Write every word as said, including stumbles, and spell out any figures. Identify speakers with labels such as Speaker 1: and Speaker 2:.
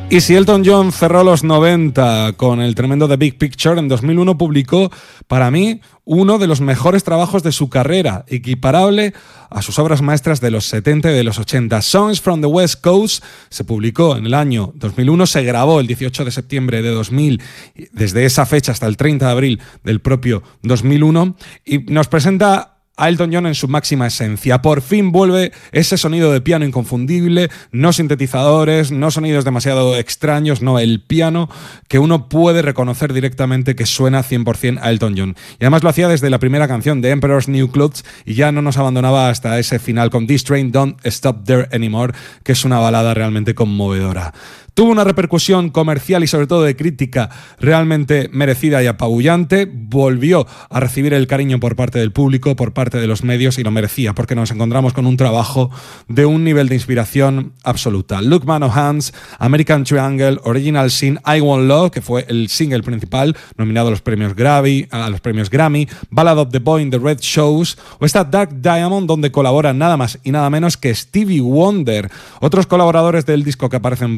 Speaker 1: Y si Elton John cerró los noventa con el tremendo The Big Picture, en dos mil uno publicó, para mí, uno de los mejores trabajos de su carrera, equiparable a sus obras maestras de los setenta y de los ochenta. Songs from the West Coast se publicó en el año dos mil uno, se grabó el dieciocho de septiembre de dos mil, desde esa fecha hasta el treinta de abril del propio dos mil uno, y nos presenta a Elton John en su máxima esencia. Por fin vuelve ese sonido de piano inconfundible, no sintetizadores, no sonidos demasiado extraños, no, el piano que uno puede reconocer directamente que suena cien por ciento a Elton John. Y además lo hacía desde la primera canción de Emperor's New Clothes y ya no nos abandonaba hasta ese final con This Train Don't Stop There Anymore, que es una balada realmente conmovedora. Tuvo una repercusión comercial y sobre todo de crítica realmente merecida y apabullante. Volvió a recibir el cariño por parte del público, por parte de los medios, y lo merecía porque nos encontramos con un trabajo de un nivel de inspiración absoluta. Look Man of Hands, American Triangle, Original Sin, I Want Love, que fue el single principal nominado a los premios Grammy, a los premios Grammy, Ballad of the Boy in the Red Shoes, o esta Dark Diamond, donde colaboran nada más y nada menos que Stevie Wonder. Otros colaboradores del disco que aparecen